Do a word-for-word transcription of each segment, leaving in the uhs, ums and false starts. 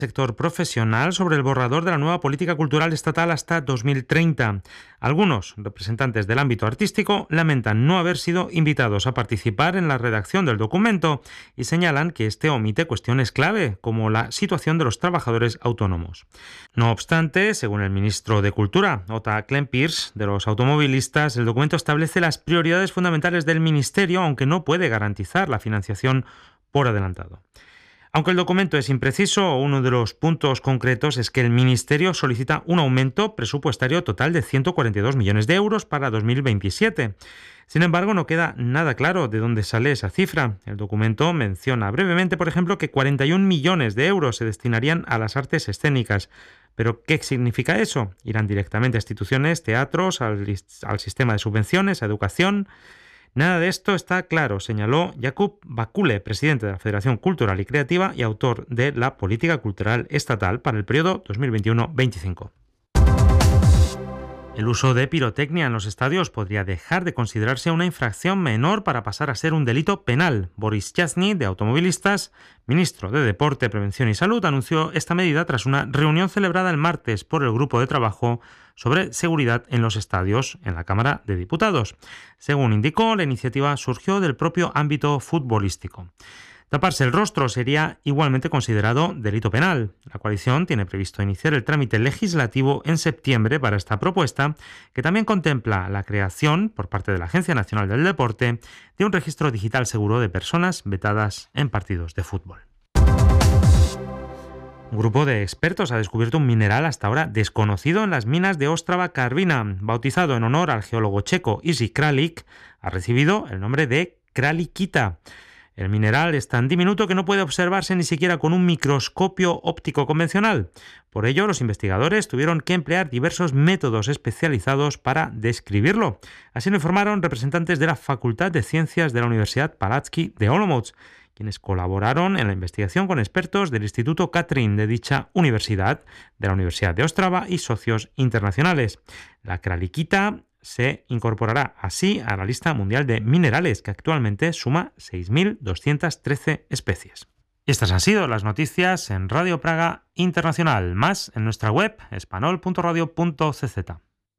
Sector profesional sobre el borrador de la nueva política cultural estatal hasta dos mil treinta. Algunos representantes del ámbito artístico lamentan no haber sido invitados a participar en la redacción del documento y señalan que este omite cuestiones clave, como la situación de los trabajadores autónomos. No obstante, según el ministro de Cultura, Ota Klempers, de los automovilistas, el documento establece las prioridades fundamentales del ministerio, aunque no puede garantizar la financiación por adelantado. Aunque el documento es impreciso, uno de los puntos concretos es que el Ministerio solicita un aumento presupuestario total de ciento cuarenta y dos millones de euros para dos mil veintisiete. Sin embargo, no queda nada claro de dónde sale esa cifra. El documento menciona brevemente, por ejemplo, que cuarenta y un millones de euros se destinarían a las artes escénicas. ¿Pero qué significa eso? ¿Irán directamente a instituciones, teatros, al, al sistema de subvenciones, a educación? Nada de esto está claro, señaló Jakub Bakule, presidente de la Federación Cultural y Creativa y autor de la Política Cultural Estatal para el periodo dos mil veintiuno veinticinco. El uso de pirotecnia en los estadios podría dejar de considerarse una infracción menor para pasar a ser un delito penal. Boris Chasny, de Automovilistas, ministro de Deporte, Prevención y Salud, anunció esta medida tras una reunión celebrada el martes por el Grupo de Trabajo sobre Seguridad en los Estadios en la Cámara de Diputados. Según indicó, la iniciativa surgió del propio ámbito futbolístico. Taparse el rostro sería igualmente considerado delito penal. La coalición tiene previsto iniciar el trámite legislativo en septiembre para esta propuesta, que también contempla la creación, por parte de la Agencia Nacional del Deporte, de un registro digital seguro de personas vetadas en partidos de fútbol. Un grupo de expertos ha descubierto un mineral hasta ahora desconocido en las minas de Ostrava-Karviná. Bautizado en honor al geólogo checo Isi Kralik, ha recibido el nombre de Kralikita. El mineral es tan diminuto que no puede observarse ni siquiera con un microscopio óptico convencional. Por ello, los investigadores tuvieron que emplear diversos métodos especializados para describirlo. Así lo informaron representantes de la Facultad de Ciencias de la Universidad Palatsky de Olomouc, quienes colaboraron en la investigación con expertos del Instituto Katrin de dicha universidad, de la Universidad de Ostrava y socios internacionales. La kralikita se incorporará así a la lista mundial de minerales, que actualmente suma seis mil doscientas trece especies. Estas han sido las noticias en Radio Praga Internacional. Más en nuestra web espanol punto radio punto c z.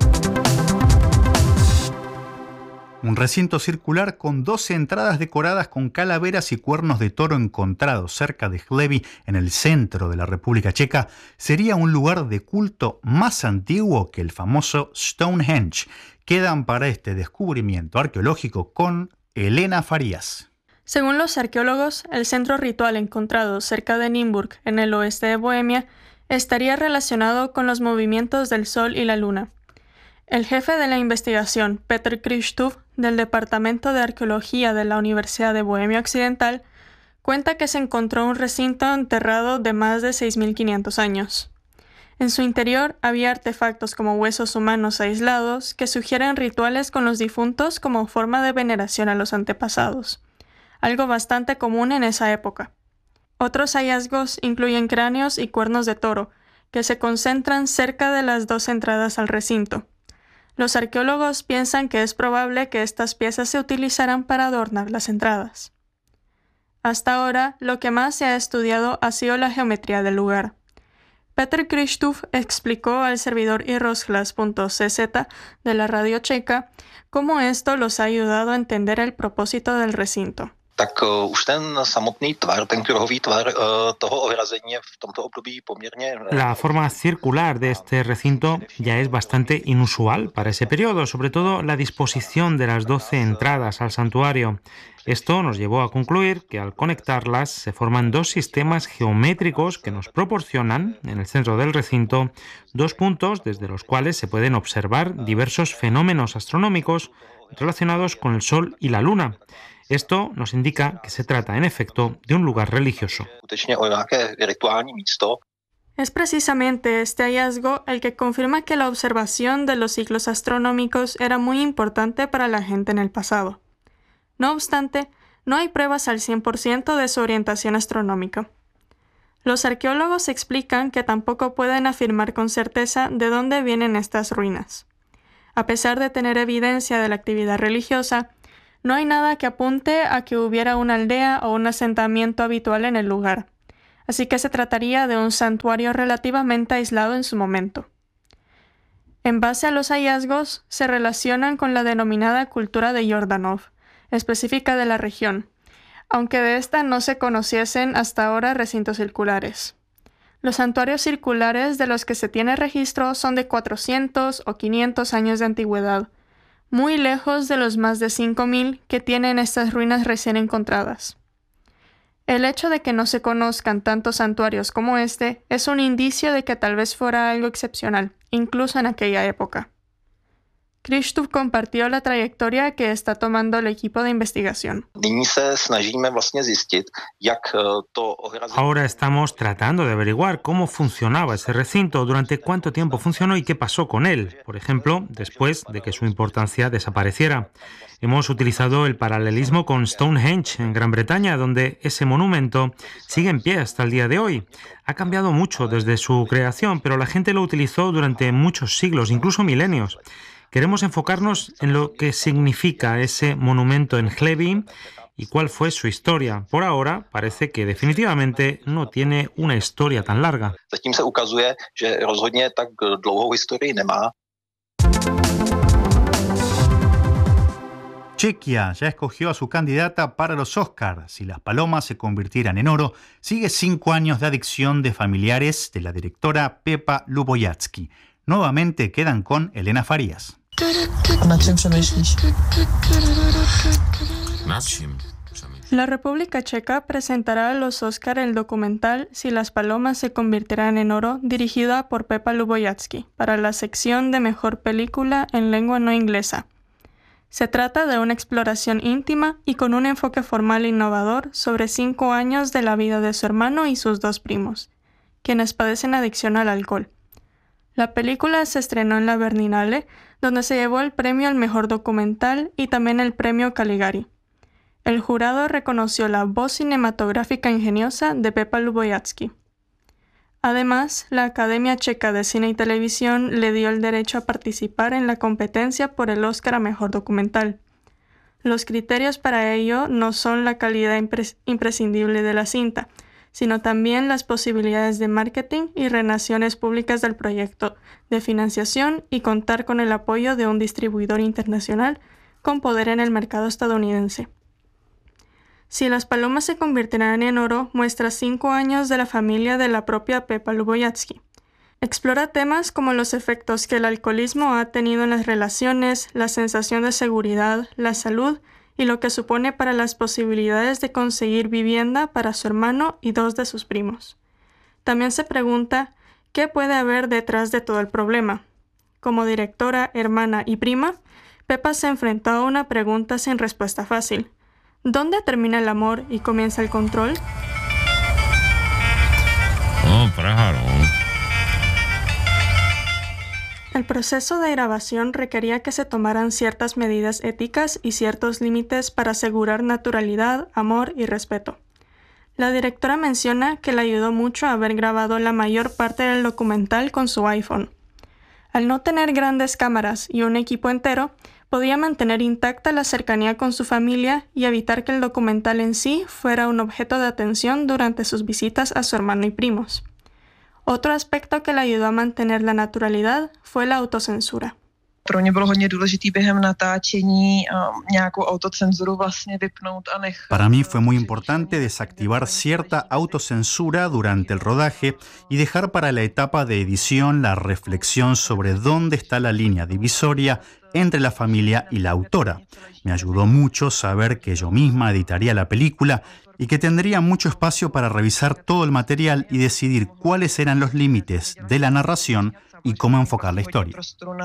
Un recinto circular con doce entradas decoradas con calaveras y cuernos de toro encontrados cerca de Hleví, en el centro de la República Checa, sería un lugar de culto más antiguo que el famoso Stonehenge. Quedan para este descubrimiento arqueológico con Elena Farías. Según los arqueólogos, el centro ritual encontrado cerca de Nymburk, en el oeste de Bohemia, estaría relacionado con los movimientos del Sol y la Luna. El jefe de la investigación, Petr Kristof, del Departamento de Arqueología de la Universidad de Bohemia Occidental, cuenta que se encontró un recinto enterrado de más de seis mil quinientos años. En su interior había artefactos como huesos humanos aislados que sugieren rituales con los difuntos como forma de veneración a los antepasados, algo bastante común en esa época. Otros hallazgos incluyen cráneos y cuernos de toro, que se concentran cerca de las dos entradas al recinto. Los arqueólogos piensan que es probable que estas piezas se utilizaran para adornar las entradas. Hasta ahora, lo que más se ha estudiado ha sido la geometría del lugar. Petr Kristof explicó al servidor i rozhlas punto c z de la radio checa cómo esto los ha ayudado a entender el propósito del recinto. Tak už ten samotný tvar, ten kruhový tvar toho ohrazení v tomto období poměrně... La forma circular de este recinto ya es bastante inusual para ese periodo, sobre todo la disposición de las doce entradas al santuario. Esto nos llevó a concluir que al conectarlas se forman dos sistemas geométricos que nos proporcionan, en el centro del recinto, dos puntos desde los cuales se pueden observar diversos fenómenos astronómicos relacionados con el Sol y la Luna. Esto nos indica que se trata, en efecto, de un lugar religioso. Es precisamente este hallazgo el que confirma que la observación de los ciclos astronómicos era muy importante para la gente en el pasado. No obstante, no hay pruebas al cien por ciento de su orientación astronómica. Los arqueólogos explican que tampoco pueden afirmar con certeza de dónde vienen estas ruinas. A pesar de tener evidencia de la actividad religiosa, no hay nada que apunte a que hubiera una aldea o un asentamiento habitual en el lugar. así que se trataría de un santuario relativamente aislado en su momento. En base a los hallazgos, se relacionan con la denominada cultura de Jordanov, específica de la región, aunque de esta no se conociesen hasta ahora recintos circulares. Los santuarios circulares de los que se tiene registro son de cuatrocientos o quinientos años de antigüedad, muy lejos de los más de cinco mil que tienen estas ruinas recién encontradas. El hecho de que no se conozcan tantos santuarios como este es un indicio de que tal vez fuera algo excepcional, incluso en aquella época. Krištůf compartió la trayectoria que está tomando el equipo de investigación. Ahora estamos tratando de averiguar cómo funcionaba ese recinto, durante cuánto tiempo funcionó y qué pasó con él, por ejemplo, después de que su importancia desapareciera. Hemos utilizado el paralelismo con Stonehenge en Gran Bretaña, donde ese monumento sigue en pie hasta el día de hoy. Ha cambiado mucho desde su creación, pero la gente lo utilizó durante muchos siglos, incluso milenios. Queremos enfocarnos en lo que significa ese monumento en Hlebi y cuál fue su historia. Por ahora, parece que definitivamente no tiene una historia tan larga. Zatím se ukazuje, že rozhodně tak dlouhou historii nemá. Chequia ya escogió a su candidata para los Oscars. Si las palomas se convirtieran en oro, sigue cinco años de adicción de familiares de la directora Pepa Lubojatsky. Nuevamente quedan con Elena Farías. La República Checa presentará a los Oscar el documental Si las palomas se convirtieran en oro, dirigida por Pepa Lubojatsky, para la sección de Mejor Película en Lengua No Inglesa. Se trata de una exploración íntima y con un enfoque formal e innovador sobre cinco años de la vida de su hermano y sus dos primos, quienes padecen adicción al alcohol. La película se estrenó en la Berlinale, donde se llevó el premio al mejor documental y también el premio Caligari. El jurado reconoció la voz cinematográfica ingeniosa de Pepa Lubojatsky. Además, la Academia Checa de Cine y Televisión le dio el derecho a participar en la competencia por el Oscar a Mejor Documental. Los criterios para ello no son la calidad impres- imprescindible de la cinta, sino también las posibilidades de marketing y relaciones públicas del proyecto, de financiación y contar con el apoyo de un distribuidor internacional con poder en el mercado estadounidense. Si las palomas se convirtieran en oro, muestra cinco años de la familia de la propia Pepa Lubojatsky. Explora temas como los efectos que el alcoholismo ha tenido en las relaciones, la sensación de seguridad, la salud y lo que supone para las posibilidades de conseguir vivienda para su hermano y dos de sus primos. También se pregunta qué puede haber detrás de todo el problema. Como directora, hermana y prima, Pepa se enfrentó a una pregunta sin respuesta fácil. ¿Dónde termina el amor y comienza el control? Oh, claro. El proceso de grabación requería que se tomaran ciertas medidas éticas y ciertos límites para asegurar naturalidad, amor y respeto. La directora menciona que le ayudó mucho haber grabado la mayor parte del documental con su iPhone. Al no tener grandes cámaras y un equipo entero, podía mantener intacta la cercanía con su familia y evitar que el documental en sí fuera un objeto de atención durante sus visitas a su hermano y primos. Otro aspecto que le ayudó a mantener la naturalidad fue la autocensura. Pro mě bylo hodně důležitý během natáčení nějakou autocenzuru vlastně vypnout a nechat. Para mí fue muy importante desactivar cierta autocensura durante el rodaje y dejar para la etapa de edición la reflexión sobre dónde está la línea divisoria entre la familia y la autora. Me ayudó mucho saber que yo misma editaría la película y que tendría mucho espacio para revisar todo el material y decidir cuáles eran los límites de la narración y cómo enfocar la historia.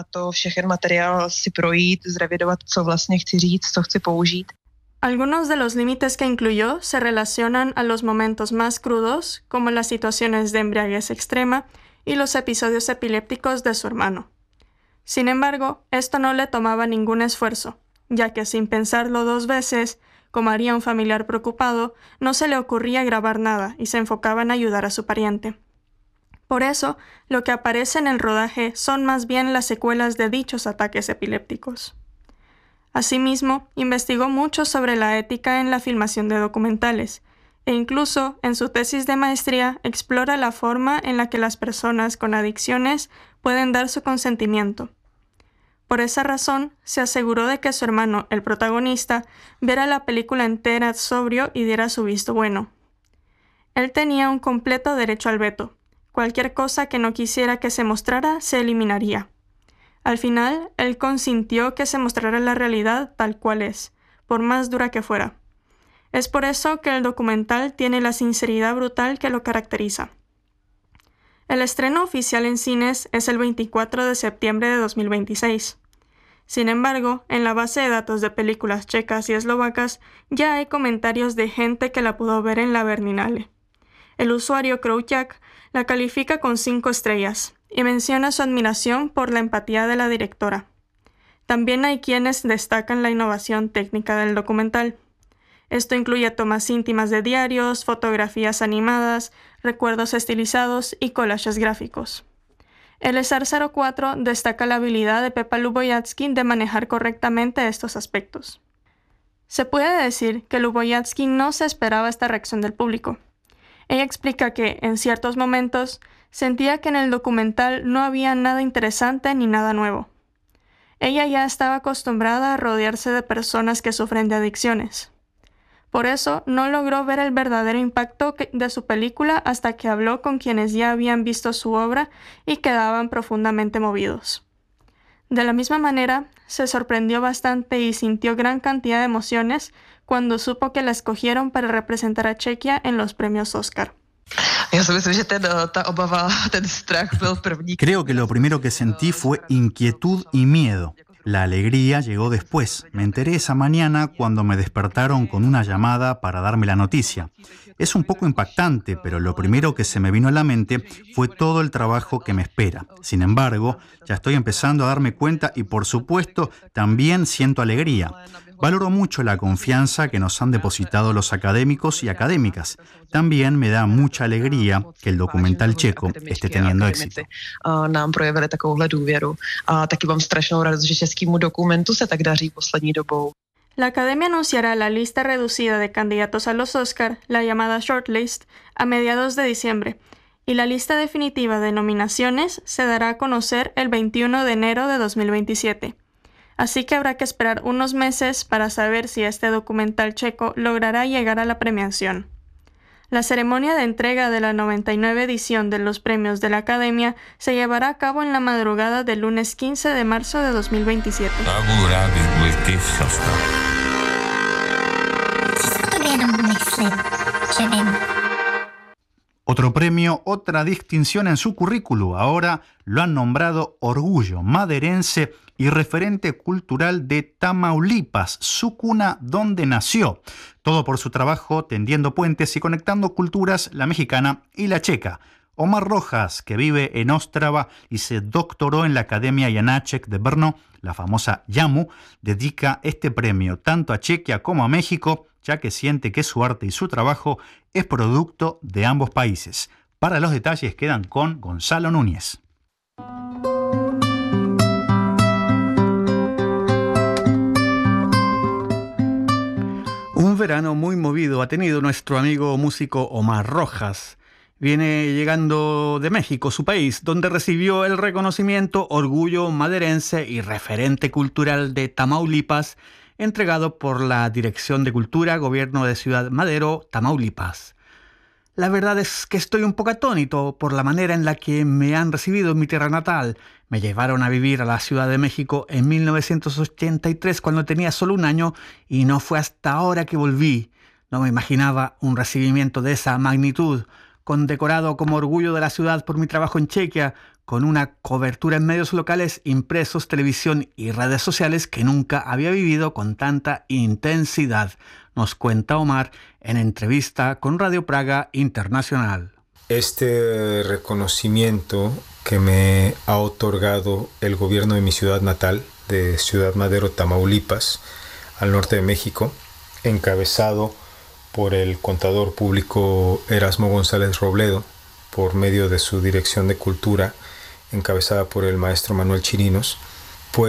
Algunos de los límites que incluyó se relacionan a los momentos más crudos, como las situaciones de embriaguez extrema y los episodios epilépticos de su hermano. Sin embargo, esto no le tomaba ningún esfuerzo, ya que sin pensarlo dos veces, como haría un familiar preocupado, no se le ocurría grabar nada y se enfocaba en ayudar a su pariente. Por eso, lo que aparece en el rodaje son más bien las secuelas de dichos ataques epilépticos. Asimismo, investigó mucho sobre la ética en la filmación de documentales, e incluso en su tesis de maestría explora la forma en la que las personas con adicciones pueden dar su consentimiento. Por esa razón, se aseguró de que su hermano, el protagonista, viera la película entera sobrio y diera su visto bueno. Él tenía un completo derecho al veto. Cualquier cosa que no quisiera que se mostrara se eliminaría. Al final, él consintió que se mostrara la realidad tal cual es, por más dura que fuera. Es por eso que el documental tiene la sinceridad brutal que lo caracteriza. El estreno oficial en cines es el veinticuatro de septiembre de dos mil veintiséis. Sin embargo, en la base de datos de películas checas y eslovacas ya hay comentarios de gente que la pudo ver en la Berlinale. El usuario Crowjack la califica con cinco estrellas y menciona su admiración por la empatía de la directora. También hay quienes destacan la innovación técnica del documental. Esto incluye tomas íntimas de diarios, fotografías animadas, recuerdos estilizados y collages gráficos. El SAR cero cuatro destaca la habilidad de Pepa Luboyatsky de manejar correctamente estos aspectos. Se puede decir que Luboyatsky no se esperaba esta reacción del público. Ella explica que, en ciertos momentos, sentía que en el documental no había nada interesante ni nada nuevo. Ella ya estaba acostumbrada a rodearse de personas que sufren de adicciones. Por eso, no logró ver el verdadero impacto de su película hasta que habló con quienes ya habían visto su obra y quedaban profundamente movidos. De la misma manera, se sorprendió bastante y sintió gran cantidad de emociones cuando supo que la escogieron para representar a Chequia en los premios Oscar. Creo que lo primero que sentí fue inquietud y miedo. La alegría llegó después. Me enteré esa mañana cuando me despertaron con una llamada para darme la noticia. Es un poco impactante, pero lo primero que se me vino a la mente fue todo el trabajo que me espera. Sin embargo, ya estoy empezando a darme cuenta y, por supuesto, también siento alegría. Valoro mucho la confianza que nos han depositado los académicos y académicas. También me da mucha alegría que el documental checo esté teniendo éxito. Nám projevili takovouhle důvěru. A taky mám strašnou radost, že českému dokumentu se tak daří poslední dobou. La Academia anunciará la lista reducida de candidatos a los Oscar, la llamada shortlist, a mediados de diciembre, y la lista definitiva de nominaciones se dará a conocer el veintiuno de enero de dos mil veintisiete. Así que habrá que esperar unos meses para saber si este documental checo logrará llegar a la premiación. La ceremonia de entrega de la noventa y nueve edición de los premios de la Academia se llevará a cabo en la madrugada del lunes quince de marzo de dos mil veintisiete. Otro premio, otra distinción en su currículo. Ahora lo han nombrado Orgullo Maderense y Referente Cultural de Tamaulipas, su cuna donde nació. Todo por su trabajo tendiendo puentes y conectando culturas, la mexicana y la checa. Omar Rojas, que vive en Ostrava y se doctoró en la Academia Janáček de Brno, la famosa JAMU, dedica este premio tanto a Chequia como a México, ya que siente que su arte y su trabajo es producto de ambos países. Para los detalles quedan con Gonzalo Núñez. Un verano muy movido ha tenido nuestro amigo músico Omar Rojas. Viene llegando de México, su país, donde recibió el reconocimiento Orgullo Maderense y Referente Cultural de Tamaulipas, entregado por la Dirección de Cultura, Gobierno de Ciudad Madero, Tamaulipas. La verdad es que estoy un poco atónito por la manera en la que me han recibido en mi tierra natal. Me llevaron a vivir a la Ciudad de México en mil novecientos ochenta y tres cuando tenía solo un año y no fue hasta ahora que volví. No me imaginaba un recibimiento de esa magnitud, condecorado como orgullo de la ciudad por mi trabajo en Chequia, con una cobertura en medios locales, impresos, televisión y redes sociales que nunca había vivido con tanta intensidad, nos cuenta Omar en entrevista con Radio Praga Internacional. Este reconocimiento que me ha otorgado el gobierno de mi ciudad natal, de Ciudad Madero, Tamaulipas, al norte de México, encabezado por el contador público Erasmo González Robledo, por medio de su Dirección de Cultura, encabezada por el maestro Manuel Chirinos,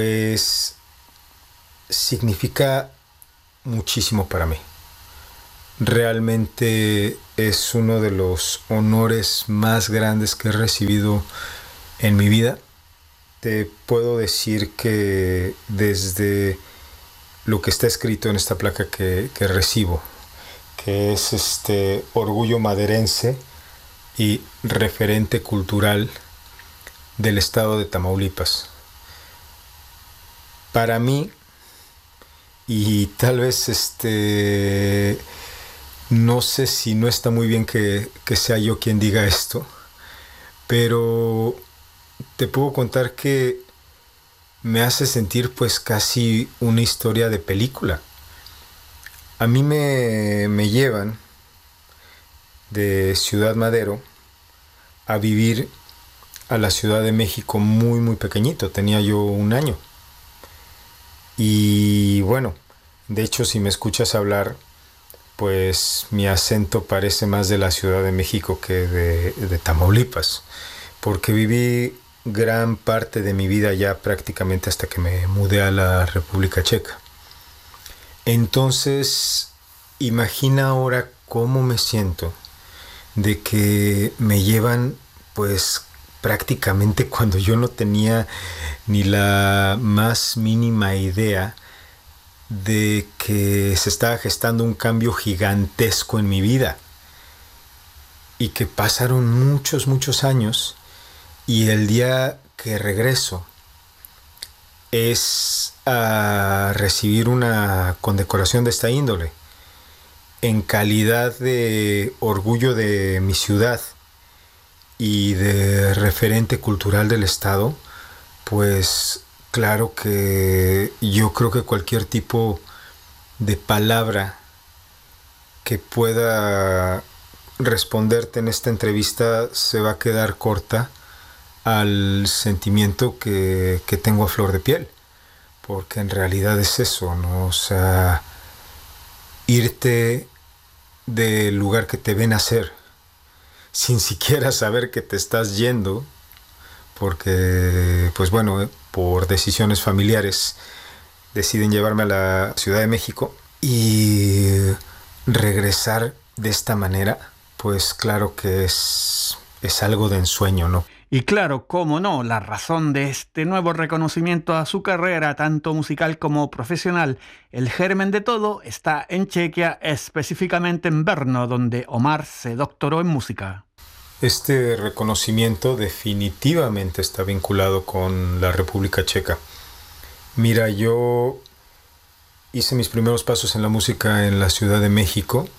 pues significa muchísimo para mí. realmente es uno de los honores más grandes que he recibido en mi vida. Te puedo decir que desde lo que está escrito en esta placa que, que recibo, que es este orgullo maderense y referente cultural del estado de Tamaulipas. Para mí, y tal vez este no sé si no está muy bien que, que sea yo quien diga esto, pero te puedo contar que me hace sentir pues casi una historia de película. A mí me, me llevan de Ciudad Madero a vivir a la Ciudad de México muy muy pequeñito, tenía yo un año. Y bueno, de hecho si me escuchas hablar, pues mi acento parece más de la Ciudad de México que de, de Tamaulipas, porque viví gran parte de mi vida ya prácticamente hasta que me mudé a la República Checa. Entonces, imagina ahora cómo me siento de que me llevan pues prácticamente cuando yo no tenía ni la más mínima idea de que se estaba gestando un cambio gigantesco en mi vida y que pasaron muchos, muchos años y el día que regreso es a recibir una condecoración de esta índole en calidad de orgullo de mi ciudad y de referente cultural del estado. Pues claro que yo creo que cualquier tipo de palabra que pueda responderte en esta entrevista se va a quedar corta al sentimiento que, que tengo a flor de piel, porque en realidad es eso, ¿no? O sea, irte del lugar que te ven nacer sin siquiera saber que te estás yendo, porque, pues bueno, eh, por decisiones familiares deciden llevarme a la Ciudad de México y regresar de esta manera, pues claro que es, es algo de ensueño, ¿no? Y claro, cómo no, la razón de este nuevo reconocimiento a su carrera, tanto musical como profesional, el germen de todo, está en Chequia, específicamente en Brno, donde Omar se doctoró en música. Este reconocimiento definitivamente está vinculado con la República Checa. Mira, yo hice mis primeros pasos en la música en la Ciudad de México.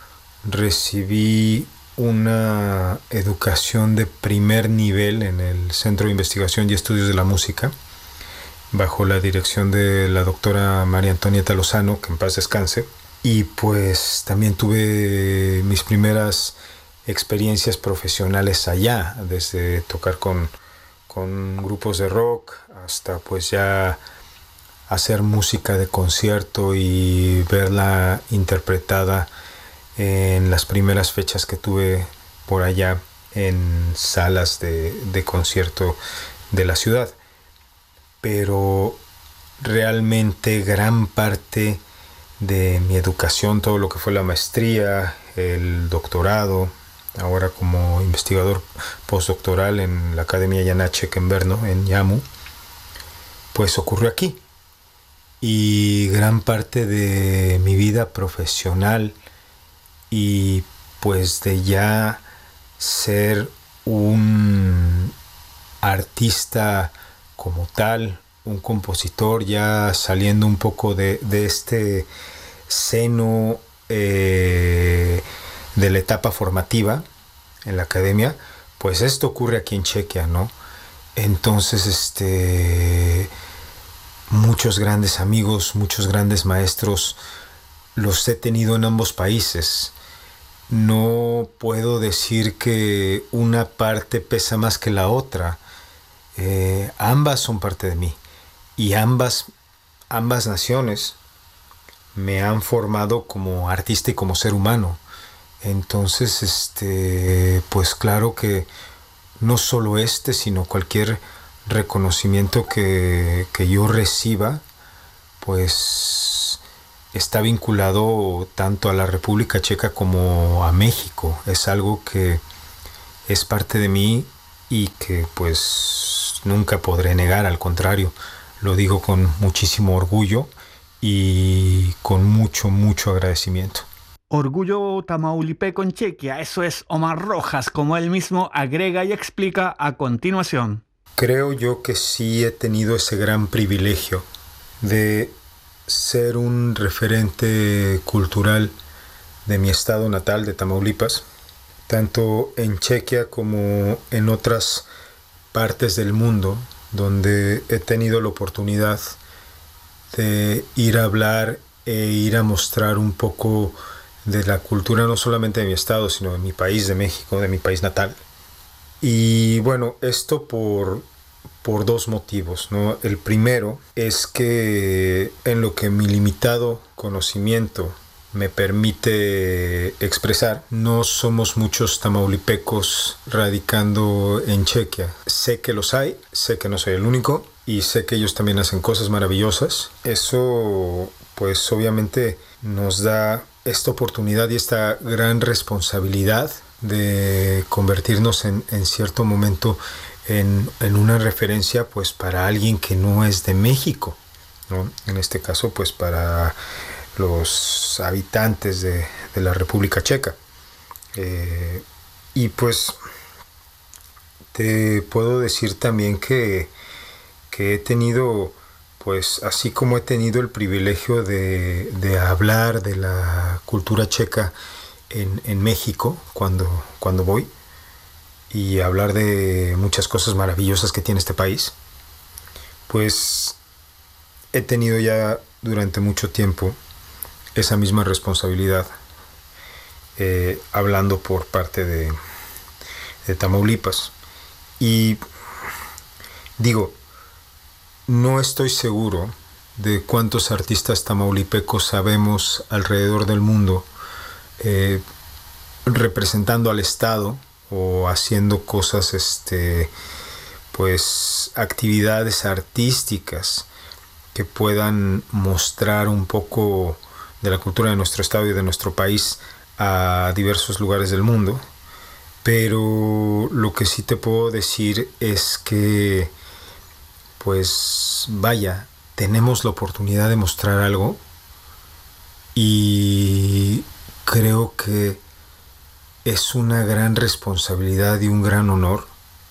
Recibí una educación de primer nivel en el Centro de Investigación y Estudios de la Música, bajo la dirección de la doctora María Antonieta Lozano, que en paz descanse. Y pues también tuve mis primeras experiencias profesionales allá, desde tocar con, con grupos de rock hasta pues ya hacer música de concierto y verla interpretada en las primeras fechas que tuve por allá en salas de, de concierto de la ciudad. Pero realmente gran parte de mi educación, todo lo que fue la maestría, el doctorado, ahora como investigador postdoctoral en la Academia Janáček en Brno, en Yamu, pues ocurrió aquí. Y gran parte de mi vida profesional y pues de ya ser un artista como tal, un compositor, ya saliendo un poco de, de este seno eh, de la etapa formativa en la academia, pues esto ocurre aquí en Chequia, ¿no? Entonces, este, muchos grandes amigos, muchos grandes maestros los he tenido en ambos países. No puedo decir que una parte pesa más que la otra. Eh, ambas son parte de mí y ambas, ambas naciones me han formado como artista y como ser humano. Entonces, este, pues claro que no solo este, sino cualquier reconocimiento que, que yo reciba, pues está vinculado tanto a la República Checa como a México. Es algo que es parte de mí y que pues nunca podré negar, al contrario, lo digo con muchísimo orgullo y con mucho, mucho agradecimiento. Orgullo tamaulipeco en Chequia, eso es Omar Rojas, como él mismo agrega y explica a continuación. Creo yo que sí he tenido ese gran privilegio de ser un referente cultural de mi estado natal, de Tamaulipas, tanto en Chequia como en otras partes del mundo, donde he tenido la oportunidad de ir a hablar e ir a mostrar un poco de la cultura no solamente de mi estado, sino de mi país, de México, de mi país natal. Y bueno, esto por, por dos motivos, ¿no? El primero es que en lo que mi limitado conocimiento me permite expresar, no somos muchos tamaulipecos radicando en Chequia. Sé que los hay, sé que no soy el único y sé que ellos también hacen cosas maravillosas. Eso pues obviamente nos da esta oportunidad y esta gran responsabilidad de convertirnos en, en cierto momento en, en una referencia pues para alguien que no es de México, ¿no? En este caso pues para los habitantes de, de la República Checa. Eh, y pues te puedo decir también que, que he tenido, pues así como he tenido el privilegio de, de hablar de la cultura checa en, en México cuando, cuando voy, y hablar de muchas cosas maravillosas que tiene este país, pues he tenido ya durante mucho tiempo esa misma responsabilidad, eh, hablando por parte de, de Tamaulipas. Y digo, no estoy seguro de cuántos artistas tamaulipecos sabemos alrededor del mundo eh, representando al Estado o haciendo cosas, este, pues actividades artísticas que puedan mostrar un poco de la cultura de nuestro estado y de nuestro país a diversos lugares del mundo. Pero lo que sí te puedo decir es que, pues vaya, tenemos la oportunidad de mostrar algo y creo que es una gran responsabilidad y un gran honor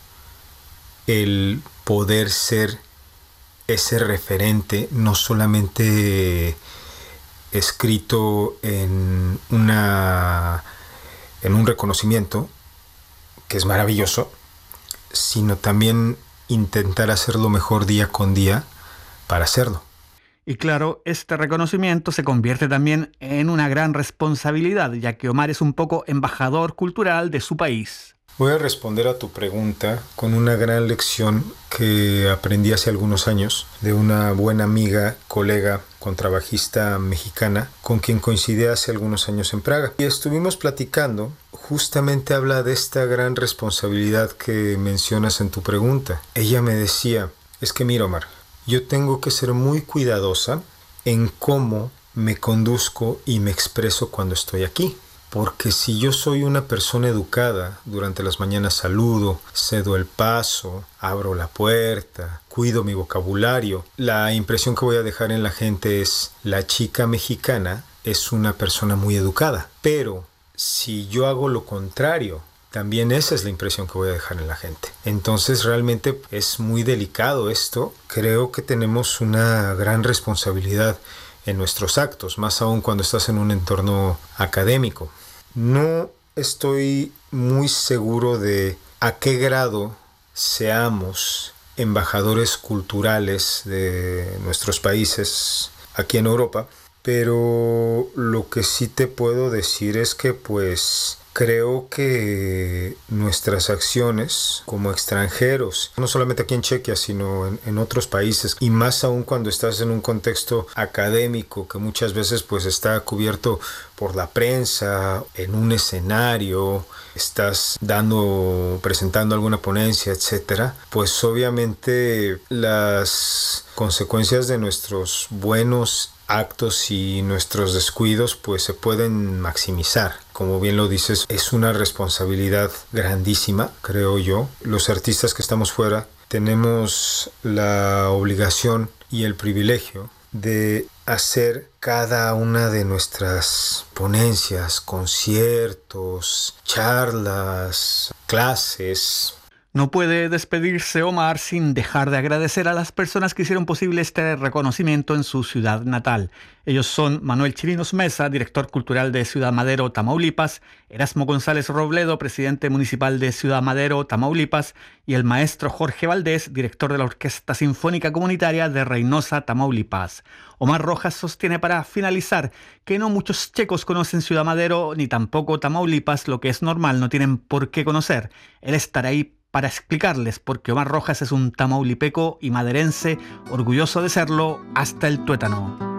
el poder ser ese referente, no solamente escrito en una en un reconocimiento que es maravilloso, sino también intentar hacerlo mejor día con día para hacerlo. Y claro, este reconocimiento se convierte también en una gran responsabilidad, ya que Omar es un poco embajador cultural de su país. Voy a responder a tu pregunta con una gran lección que aprendí hace algunos años de una buena amiga, colega, contrabajista mexicana, con quien coincidí hace algunos años en Praga. Y estuvimos platicando, justamente habla de esta gran responsabilidad que mencionas en tu pregunta. Ella me decía, es que mira Omar, yo tengo que ser muy cuidadosa en cómo me conduzco y me expreso cuando estoy aquí. Porque si yo soy una persona educada, durante las mañanas saludo, cedo el paso, abro la puerta, cuido mi vocabulario, la impresión que voy a dejar en la gente es, la chica mexicana es una persona muy educada. Pero si yo hago lo contrario, también esa es la impresión que voy a dejar en la gente. Entonces realmente es muy delicado esto. Creo que tenemos una gran responsabilidad en nuestros actos, más aún cuando estás en un entorno académico. No estoy muy seguro de a qué grado seamos embajadores culturales de nuestros países aquí en Europa, pero lo que sí te puedo decir es que pues Creo que nuestras acciones como extranjeros, no solamente aquí en Chequia, sino en, en otros países, y más aún cuando estás en un contexto académico que muchas veces pues está cubierto por la prensa, en un escenario, estás dando, presentando alguna ponencia, etcétera, pues obviamente las consecuencias de nuestros buenos actos y nuestros descuidos pues se pueden maximizar. Como bien lo dices, es una responsabilidad grandísima, creo yo. Los artistas que estamos fuera tenemos la obligación y el privilegio de hacer cada una de nuestras ponencias, conciertos, charlas, clases. No puede despedirse Omar sin dejar de agradecer a las personas que hicieron posible este reconocimiento en su ciudad natal. Ellos son Manuel Chirinos Mesa, director cultural de Ciudad Madero, Tamaulipas, Erasmo González Robledo, presidente municipal de Ciudad Madero, Tamaulipas, y el maestro Jorge Valdés, director de la Orquesta Sinfónica Comunitaria de Reynosa, Tamaulipas. Omar Rojas sostiene para finalizar que no muchos checos conocen Ciudad Madero ni tampoco Tamaulipas, lo que es normal, no tienen por qué conocer. Él estará ahí para explicarles, porque Omar Rojas es un tamaulipeco y maderense, orgulloso de serlo hasta el tuétano.